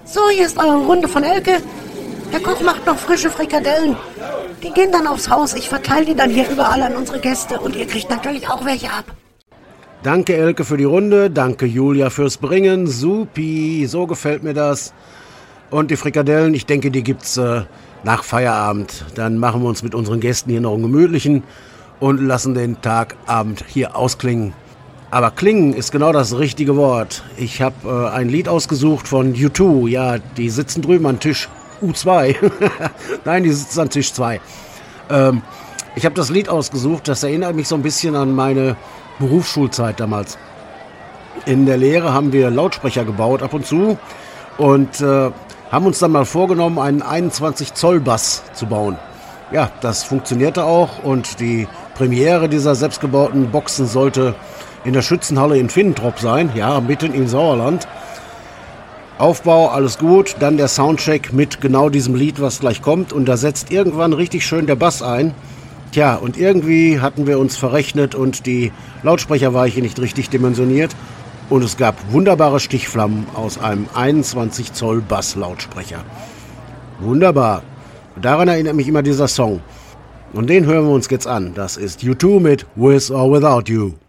So, hier ist eure Runde von Elke. Der Koch macht noch frische Frikadellen. Die gehen dann aufs Haus. Ich verteile die dann hier überall an unsere Gäste. Und ihr kriegt natürlich auch welche ab. Danke Elke für die Runde, danke Julia fürs Bringen, supi, so gefällt mir das. Und die Frikadellen, ich denke, die gibt's nach Feierabend. Dann machen wir uns mit unseren Gästen hier noch einen gemütlichen und lassen den Tagabend hier ausklingen. Aber klingen ist genau das richtige Wort. Ich habe ein Lied ausgesucht von U2. Ja, die sitzen drüben an Tisch U2. Nein, die sitzen an Tisch 2. Ich habe das Lied ausgesucht, das erinnert mich so ein bisschen an meine Berufsschulzeit damals. In der Lehre haben wir Lautsprecher gebaut ab und zu und haben uns dann mal vorgenommen, einen 21 Zoll Bass zu bauen. Ja, das funktionierte auch und die Premiere dieser selbstgebauten Boxen sollte in der Schützenhalle in Finnentrop sein, ja, mitten im Sauerland. Aufbau, alles gut, dann der Soundcheck mit genau diesem Lied, was gleich kommt und da setzt irgendwann richtig schön der Bass ein. Tja, und irgendwie hatten wir uns verrechnet und die Lautsprecherweiche nicht richtig dimensioniert und es gab wunderbare Stichflammen aus einem 21 Zoll Basslautsprecher. Wunderbar. Daran erinnert mich immer dieser Song. Und den hören wir uns jetzt an. Das ist U2 mit With or Without You.